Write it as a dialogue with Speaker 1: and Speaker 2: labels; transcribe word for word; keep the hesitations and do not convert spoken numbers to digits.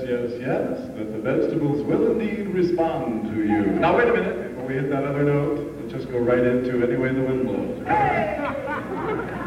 Speaker 1: yes, yes, that the vegetables will indeed respond to you. Now, wait a minute. Before we hit that other note, let's just go right into Any Way the Wind Blows.